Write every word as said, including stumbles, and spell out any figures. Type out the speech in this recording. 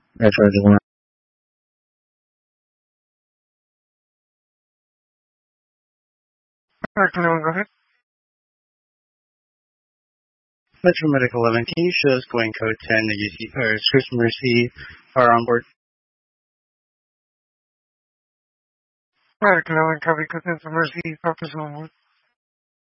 Metro eleven. Doctor Nolan, go ahead. Metro Medical eleven, can you show us going code ten that you see, or Chris Mercy are on board? Doctor Nolan, copy, good sense of mercy, officer on board.